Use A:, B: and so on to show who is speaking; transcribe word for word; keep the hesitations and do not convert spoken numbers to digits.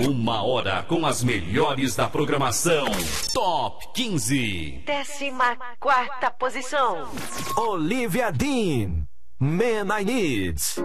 A: Uma hora com as melhores da programação. Top quinze.
B: Décima quarta posição.
C: Olivia Dean, Man I Need.